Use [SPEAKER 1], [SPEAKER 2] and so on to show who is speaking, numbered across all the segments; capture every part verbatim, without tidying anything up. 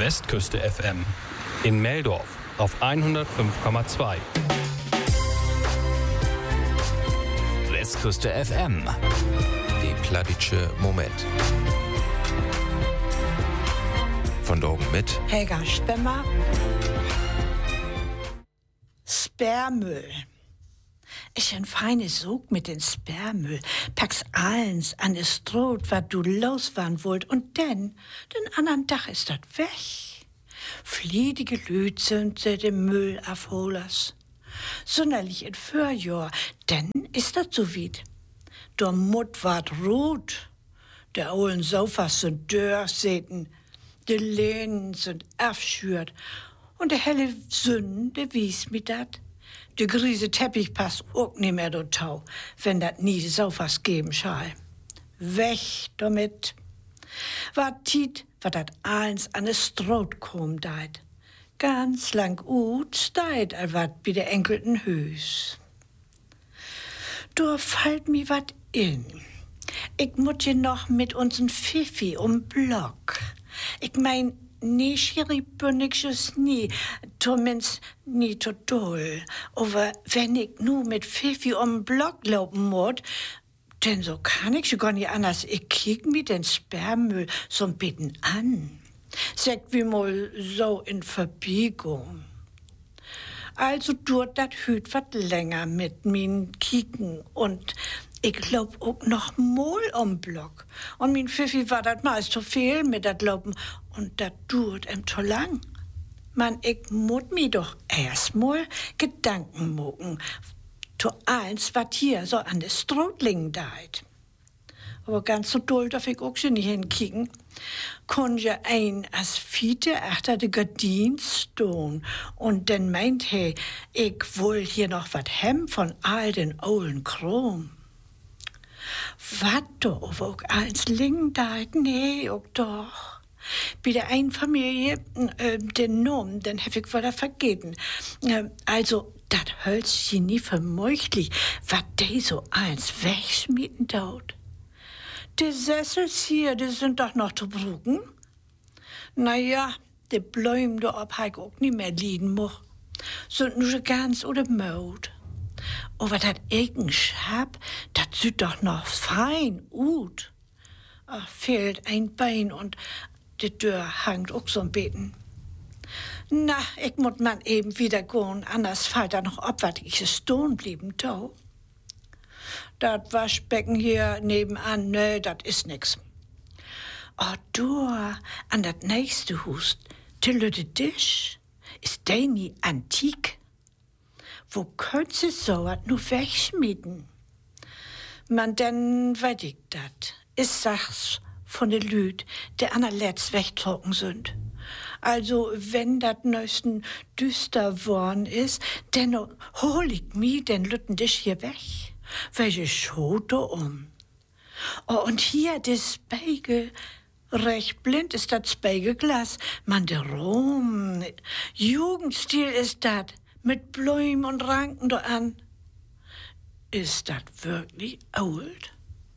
[SPEAKER 1] Westküste F M. In Meldorf auf hundertfünf Komma zwei.
[SPEAKER 2] Westküste F M. Die Plavitsche Moment. Von Drogen mit
[SPEAKER 3] Helga Stemmer. Sperrmüll. Ich ein feines Sog mit den Sperrmüll. Pack's allens an das Stroh, was du losfahren wollt. Und dann, den anderen Tag ist dat weg. Fliedige Lüt sind sie dem Müll abholers. Sonderlich in Vorjahr, denn ist dat so weit. Der Mut ward rot. Der ollen Sofas sind durchsäten. Die Lehnen sind abschürt. Und der helle Sünn, der wies mit dat. Der griese Teppich passt auch nicht mehr do Tau, wenn dat nie Sofas geben schall. Weg damit. Wat tiet, wat dat eins an es Stroh kom deit. Ganz lang ut steit, al wat bi der enkelten Hüs. Da fallt mi wat in. Ich mut je noch mit uns'n Fifi um Block. Ich mein, nie schiribünnigsches nie, zumindest nie to doll. Aber wenn ich nu mit Fifi um Block laufen muss, denn so kann ich schon gar nicht anders. Ich kiek mir den Sperrmüll so ein bisschen an. Sagt wie mal so in Verbiegung. Also tut dat hüt wat länger mit min Kieken und ich glaub auch noch mal um Block. Und min Pfiffi war dat meist zu viel mit dat Laufen und dat tut em zu lang. Man, ich mut mi doch erst mal Gedanken mogen. To eins, wat hier so an des Strohling deit. Aber ganz so doll darf ich auch schon nicht hinkicken. Kon ja ein as Fiete achter de Gardin stehen und dann meint he, ich woll hier noch wat hem von all den ollen Krom. Wat do, auch eins ling deit? Nee, auch doch. Bei der einen Familie, äh, den Nomen, den hab ich wohl vergeben. Äh, also, dat hölz nie vermöchtlich, wat de so eins wegschmieden daut. Die Sessels hier, die sind doch noch zu brugen. Na ja, die Bläum da ob hab ich auch nicht mehr liegen moch. Sind nur ganz oder Maut. Aber dat Egen Schab, dat sieht doch noch fein ut. Ach, fehlt ein Bein und die Tür hangt auch so ein Beten. Na, ich muss man eben wieder gehen, anders fällt da noch ab, was ich stehen blieben tau. Dat Waschbecken hier nebenan, ne, dat is nix. Oh, du, an dat nächste Hus, der lütte Tisch, ist der nie antik? Wo könnt sie so wat nu wegschmieden? Man, denn weet ich dat. Is sachs von de Lüd, der anerletzt wegtrocken sind. Also, wenn dat neuesten düster worn is, denn hol ich mi den lütten Tisch hier weg. Welche Schote um. Oh, und hier das Spiegel. Recht blind ist das Spiegelglas. Man, der Rom. Jugendstil ist dat. Mit Blumen und Ranken da an. Ist dat wirklich old?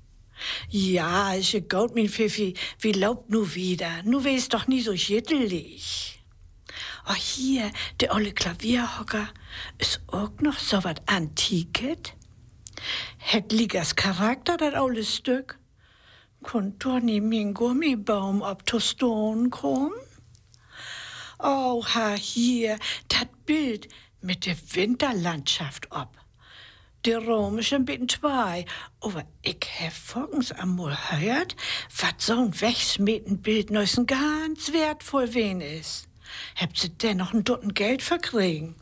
[SPEAKER 3] Ja, ist ja gut, mein Pfiffi. Wie laubt nu wieder? Nu wär's doch nie so schittelig. Oh, hier, der olle Klavierhocker. Ist auch noch so wat Antiket? Het ligas Charakter, dat olle Stück. Konnt doch nie min Gummibaum ob to Stone kommen? Oh, ha, hier, dat Bild mit der Winterlandschaft ob. Der Rom ist ein bisschen zwei, aber ich hab vorgens einmal gehört, wat so'n wegschmieden Bild neusen ganz wertvoll wen ist. Habt sie denn noch ein Dutten Geld verkriegen?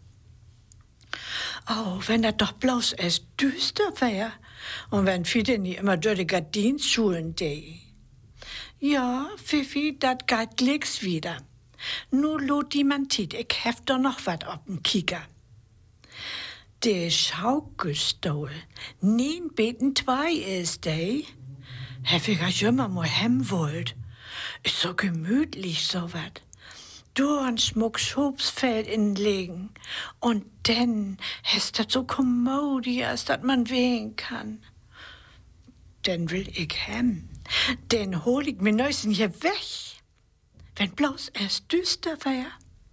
[SPEAKER 3] Oh, wenn das doch bloß erst düster wär. Und wenn viele nie immer durch die Gardinsschulen de. Ja, Fifi, dat geht licks wieder. Nu lot die man tit, ich hef doch noch wat ob'n Kicker. De Schaukelstuhl, nien beten zwei ist, de. Hef ich ja immer mal hem wollt. Ist so gemütlich, so wat. Dornschmuck Schobsfeld inlegen. Und denn hast dat so kommodias, dat man wehen kann. Denn will ich hem. Den hol ich mir neuesten hier weg. wenn bloß erst düster wär.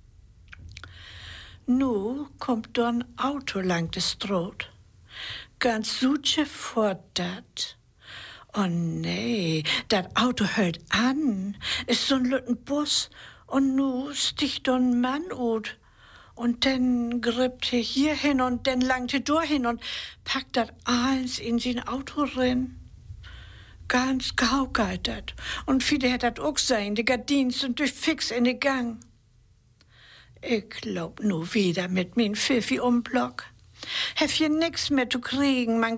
[SPEAKER 3] Nu kommt da ein Auto lang de Stroot. Ganz suche fort dat. Oh nee, dat Auto hält an. Ist so'n lütten Bus. Und nu sticht da ein Mann ut. Und dann grippt er hier hin und dann langt er dorthin und packt dat eins in sein Auto rein. Ganz gau geht dat. Und viele hat dat auch sein, die Gardins und durch fix in den Gang. Ich glaub nu wieder mit min Pfiffi um Block. Hef hier nix mehr zu kriegen, man